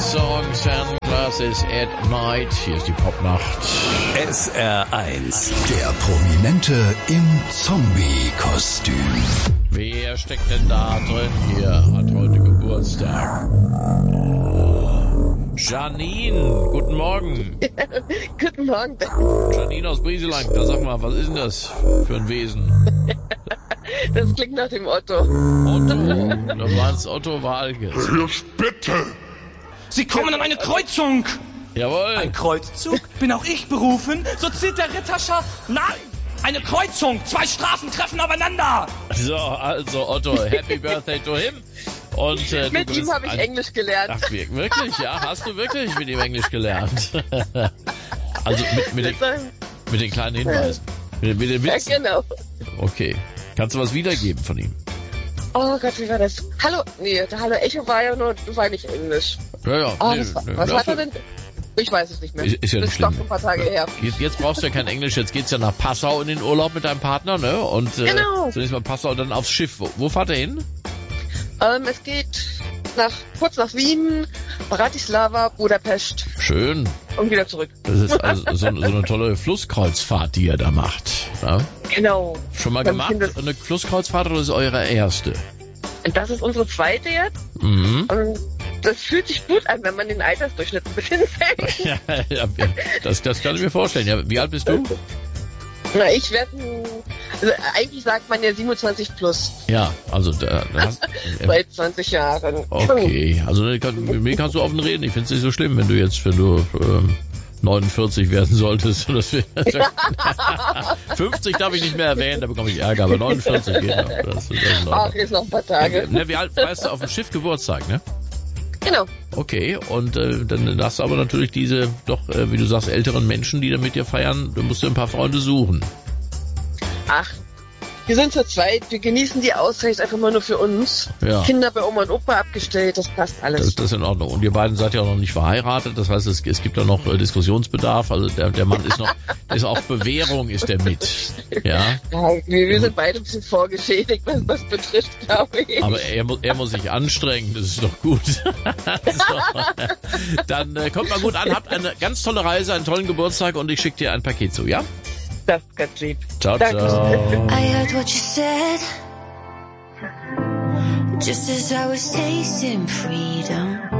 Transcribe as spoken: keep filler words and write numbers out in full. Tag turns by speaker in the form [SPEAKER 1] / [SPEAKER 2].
[SPEAKER 1] Songs and Glasses at Night. Hier ist die Popnacht.
[SPEAKER 2] S R eins.
[SPEAKER 3] Der Prominente im Zombie-Kostüm.
[SPEAKER 1] Wer steckt denn da drin? Hier hat heute Geburtstag. Janine, guten Morgen.
[SPEAKER 4] Guten Morgen.
[SPEAKER 1] Janine aus Brieselang, da sag mal, was ist denn das für ein Wesen?
[SPEAKER 4] Das klingt nach dem Otto.
[SPEAKER 1] Otto, du meinst Otto Walkes.
[SPEAKER 3] Bitte!
[SPEAKER 5] Sie kommen an eine Kreuzung!
[SPEAKER 1] Jawohl.
[SPEAKER 5] Ein Kreuzzug? Bin auch ich berufen? So zählt der Ritterschar. Nein! Eine Kreuzung! Zwei Straßen treffen aufeinander!
[SPEAKER 1] So, also Otto, Happy Birthday to him. Und, äh,
[SPEAKER 4] mit ihm habe ich ein... Englisch gelernt.
[SPEAKER 1] Ach, wirklich? Ja, hast du wirklich mit ihm Englisch gelernt? Also mit, mit, den, mit den kleinen Hinweisen. Mit, mit den Witzen.
[SPEAKER 4] Ja, genau.
[SPEAKER 1] Okay. Kannst du was wiedergeben von ihm?
[SPEAKER 4] Oh Gott, wie war das? Hallo, nee, der Hallo Echo war ja nur, war nicht Englisch.
[SPEAKER 1] Ja, ja.
[SPEAKER 4] Oh,
[SPEAKER 1] Nee,
[SPEAKER 4] was
[SPEAKER 1] nee,
[SPEAKER 4] was
[SPEAKER 1] dafür-
[SPEAKER 4] hat er denn? Ich weiß es nicht mehr.
[SPEAKER 1] Ist, ist ja
[SPEAKER 4] das
[SPEAKER 1] nicht
[SPEAKER 4] ist doch
[SPEAKER 1] schlimm.
[SPEAKER 4] ein paar Tage her.
[SPEAKER 1] Jetzt, jetzt brauchst du ja kein Englisch, jetzt geht's ja nach Passau in den Urlaub mit deinem Partner, ne? Und äh,
[SPEAKER 4] Genau.
[SPEAKER 1] zunächst mal Passau und dann aufs Schiff. Wo, wo fahrt ihr hin?
[SPEAKER 4] Ähm, es geht nach, kurz nach Wien, Bratislava, Budapest
[SPEAKER 1] Schön.
[SPEAKER 4] und wieder zurück.
[SPEAKER 1] Das ist also so, so eine tolle Flusskreuzfahrt, die ihr da macht. Ja?
[SPEAKER 4] Genau.
[SPEAKER 1] Schon mal
[SPEAKER 4] Beim
[SPEAKER 1] gemacht?
[SPEAKER 4] Kindes-
[SPEAKER 1] Eine Flusskreuzfahrt oder ist eure erste?
[SPEAKER 4] Und das ist unsere zweite jetzt.
[SPEAKER 1] Mhm.
[SPEAKER 4] Und das fühlt sich gut an, wenn man den Altersdurchschnitt ein bisschen senkt.
[SPEAKER 1] Ja, ja, ja, das, das kann ich mir vorstellen. Ja, wie alt bist du?
[SPEAKER 4] Na, ich werde, also eigentlich sagt man ja siebenundzwanzig plus,
[SPEAKER 1] Ja, also da, da hast, äh,
[SPEAKER 4] seit zwanzig Jahren.
[SPEAKER 1] okay. Also ne, kann, mit mir kannst du offen reden. Ich finde es nicht so schlimm, wenn du jetzt, wenn du ähm, neunundvierzig werden solltest. Oder so. fünfzig darf ich nicht mehr erwähnen, da bekomme ich Ärger, aber neunundvierzig geht noch. Das, das ist in Ordnung.
[SPEAKER 4] Ach, jetzt noch ein paar Tage.
[SPEAKER 1] Ne, wie alt weißt du auf dem Schiff Geburtstag, ne?
[SPEAKER 4] Genau.
[SPEAKER 1] Okay, und äh, dann hast du aber natürlich diese, doch, äh, wie du sagst, älteren Menschen, die da mit dir feiern, du musst dir ein paar Freunde suchen.
[SPEAKER 4] Ach, wir sind zu zweit, wir genießen die Auszeit einfach mal nur für uns.
[SPEAKER 1] Ja.
[SPEAKER 4] Kinder bei Oma und Opa abgestellt, das passt alles.
[SPEAKER 1] Das, das ist in Ordnung. Und ihr beiden seid ja auch noch nicht verheiratet, das heißt, es, es gibt da noch äh, Diskussionsbedarf, also der, der Mann ist noch, ist auf Bewährung ist der mit. Ja.
[SPEAKER 4] Ja, wir, wir sind beide ein bisschen vorgeschädigt, was das betrifft, glaube ich.
[SPEAKER 1] Aber er, mu- er muss sich anstrengen, das ist doch gut. So. Dann äh, kommt mal gut an, habt eine ganz tolle Reise, einen tollen Geburtstag und ich schicke dir ein Paket zu, ja?
[SPEAKER 4] Das ist ganz lieb.
[SPEAKER 1] Ciao,
[SPEAKER 4] Danke.
[SPEAKER 1] ciao.
[SPEAKER 6] I heard what you said, just as I was tasting freedom.